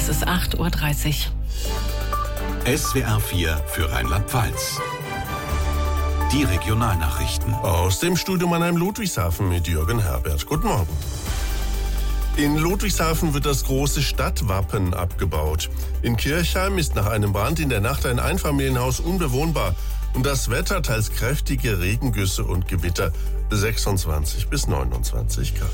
Es ist 8:30 Uhr. SWR 4 für Rheinland-Pfalz. Die Regionalnachrichten. Aus dem Studio Mannheim-Ludwigshafen mit Jürgen Herbert. Guten Morgen. In Ludwigshafen wird das große Stadtwappen abgebaut. In Kirchheim ist nach einem Brand in der Nacht ein Einfamilienhaus unbewohnbar. Und das Wetter, teils kräftige Regengüsse und Gewitter, 26 bis 29 Grad.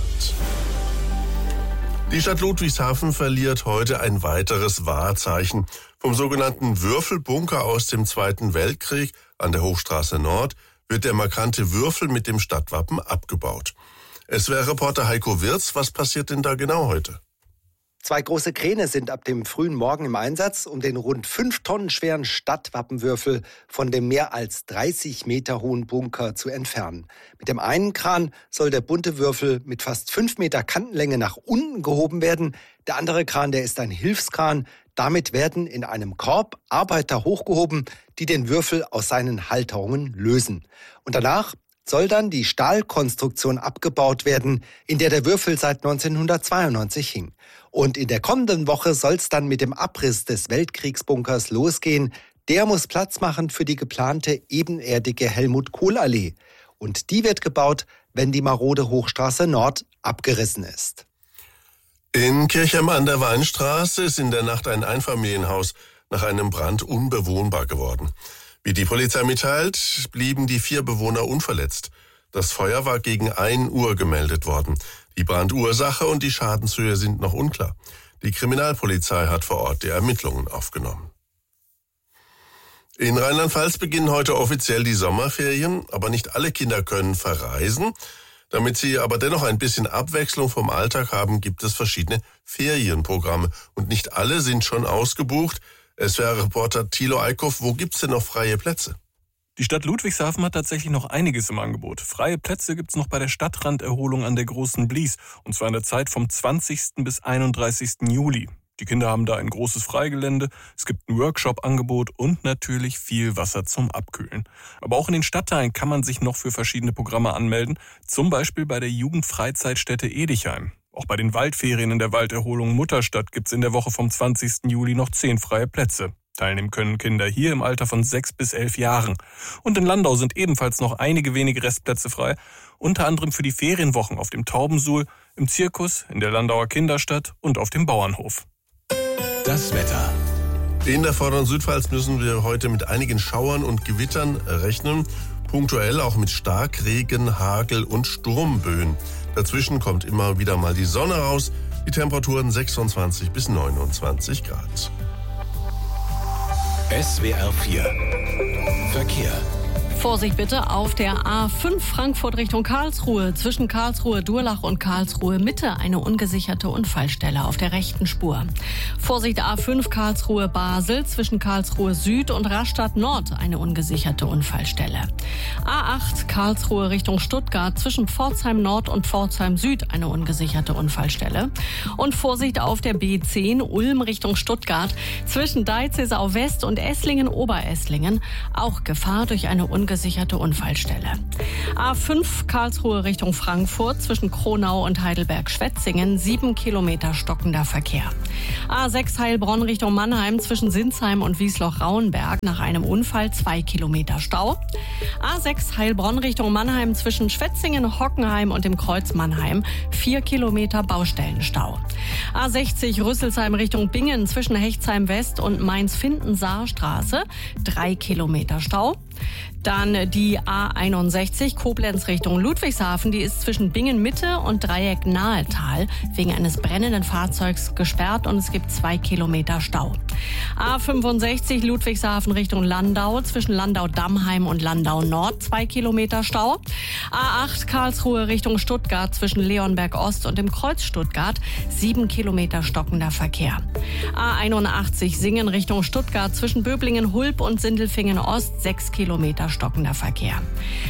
Die Stadt Ludwigshafen verliert heute ein weiteres Wahrzeichen. Vom sogenannten Würfelbunker aus dem Zweiten Weltkrieg an der Hochstraße Nord wird der markante Würfel mit dem Stadtwappen abgebaut. SWR-Reporter Heiko Wirz, was passiert denn da genau heute? 2 große Kräne sind ab dem frühen Morgen im Einsatz, um den rund 5 Tonnen schweren Stadtwappenwürfel von dem mehr als 30 Meter hohen Bunker zu entfernen. Mit dem einen Kran soll der bunte Würfel mit fast 5 Meter Kantenlänge nach unten gehoben werden. Der andere Kran, der ist ein Hilfskran. Damit werden in einem Korb Arbeiter hochgehoben, die den Würfel aus seinen Halterungen lösen. Und danach soll dann die Stahlkonstruktion abgebaut werden, in der der Würfel seit 1992 hing. Und in der kommenden Woche soll es dann mit dem Abriss des Weltkriegsbunkers losgehen. Der muss Platz machen für die geplante ebenerdige Helmut-Kohl-Allee. Und die wird gebaut, wenn die marode Hochstraße Nord abgerissen ist. In Kirchheim an der Weinstraße ist in der Nacht ein Einfamilienhaus nach einem Brand unbewohnbar geworden. Wie die Polizei mitteilt, blieben die 4 Bewohner unverletzt. Das Feuer war gegen 1 Uhr gemeldet worden. Die Brandursache und die Schadenshöhe sind noch unklar. Die Kriminalpolizei hat vor Ort die Ermittlungen aufgenommen. In Rheinland-Pfalz beginnen heute offiziell die Sommerferien, aber nicht alle Kinder können verreisen. Damit sie aber dennoch ein bisschen Abwechslung vom Alltag haben, gibt es verschiedene Ferienprogramme. Und nicht alle sind schon ausgebucht. SWR-Reporter Thilo Eickhoff, wo gibt's denn noch freie Plätze? Die Stadt Ludwigshafen hat tatsächlich noch einiges im Angebot. Freie Plätze gibt's noch bei der Stadtranderholung an der Großen Blies. Und zwar in der Zeit vom 20. bis 31. Juli. Die Kinder haben da ein großes Freigelände, es gibt ein Workshop-Angebot und natürlich viel Wasser zum Abkühlen. Aber auch in den Stadtteilen kann man sich noch für verschiedene Programme anmelden, zum Beispiel bei der Jugendfreizeitstätte Edichheim. Auch bei den Waldferien in der Walderholung Mutterstadt gibt's in der Woche vom 20. Juli noch 10 freie Plätze. Teilnehmen können Kinder hier im Alter von 6 bis 11 Jahren. Und in Landau sind ebenfalls noch einige wenige Restplätze frei, unter anderem für die Ferienwochen auf dem Taubensuhl, im Zirkus, in der Landauer Kinderstadt und auf dem Bauernhof. Das Wetter. In der vorderen Südpfalz müssen wir heute mit einigen Schauern und Gewittern rechnen. Punktuell auch mit Starkregen, Hagel und Sturmböen. Dazwischen kommt immer wieder mal die Sonne raus. Die Temperaturen 26 bis 29 Grad. SWR 4 Verkehr. Vorsicht bitte auf der A5 Frankfurt Richtung Karlsruhe. Zwischen Karlsruhe-Durlach und Karlsruhe-Mitte eine ungesicherte Unfallstelle auf der rechten Spur. Vorsicht A5 Karlsruhe-Basel. Zwischen Karlsruhe-Süd und Rastatt-Nord eine ungesicherte Unfallstelle. A8 Karlsruhe Richtung Stuttgart. Zwischen Pforzheim-Nord und Pforzheim-Süd eine ungesicherte Unfallstelle. Und Vorsicht auf der B10 Ulm Richtung Stuttgart. Zwischen Deizesau-West und Esslingen-Oberesslingen auch Gefahr durch eine ungesicherte Unfallstelle. A5 Karlsruhe Richtung Frankfurt zwischen Kronau und Heidelberg-Schwetzingen 7 Kilometer stockender Verkehr. A6 Heilbronn Richtung Mannheim zwischen Sinsheim und Wiesloch-Rauenberg nach einem Unfall 2 Kilometer Stau. A6 Heilbronn Richtung Mannheim zwischen Schwetzingen, Hockenheim und dem Kreuz Mannheim 4 Kilometer Baustellenstau. A60 Rüsselsheim Richtung Bingen zwischen Hechtsheim West und Mainz-Findensaarstraße 3 Kilometer Stau. Dann die A61 Koblenz Richtung Ludwigshafen, die ist zwischen Bingen Mitte und Dreieck Nahetal wegen eines brennenden Fahrzeugs gesperrt und es gibt 2 Kilometer Stau. A65 Ludwigshafen Richtung Landau zwischen Landau-Dammheim und Landau Nord 2 Kilometer Stau. A8 Karlsruhe Richtung Stuttgart zwischen Leonberg Ost und dem Kreuz Stuttgart 7 Kilometer stockender Verkehr. A81 Singen Richtung Stuttgart zwischen Böblingen-Hulb und Sindelfingen Ost 6 Kilometer stockender Verkehr.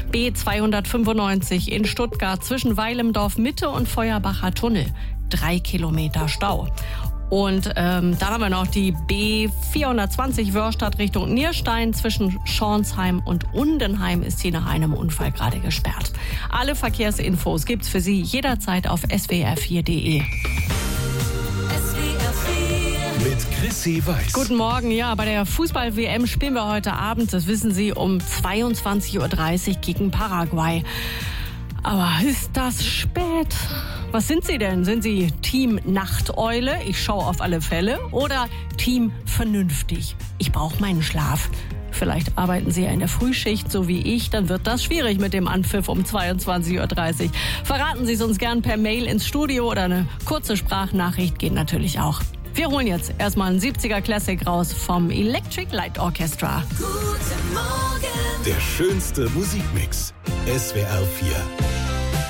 B295 in Stuttgart zwischen Weilemdorf Mitte und Feuerbacher Tunnel 3 Kilometer Stau. Und dann haben wir noch die B420 Wörstadt Richtung Nierstein zwischen Schornsheim und Undenheim ist hier nach einem Unfall gerade gesperrt. Alle Verkehrsinfos gibt's für Sie jederzeit auf swr4.de. Mit Chrissy weiß. Guten Morgen. Ja, bei der Fußball-WM spielen wir heute Abend, das wissen Sie, um 22.30 Uhr gegen Paraguay. Aber ist das spät? Was sind Sie denn? Sind Sie Team Nachteule? Ich schaue auf alle Fälle. Oder Team vernünftig? Ich brauche meinen Schlaf. Vielleicht arbeiten Sie ja in der Frühschicht, so wie ich. Dann wird das schwierig mit dem Anpfiff um 22.30 Uhr. Verraten Sie es uns gern per Mail ins Studio oder eine kurze Sprachnachricht geht natürlich auch. Wir holen jetzt erstmal einen 70er Classic raus vom Electric Light Orchestra. Der schönste Musikmix. SWR 4.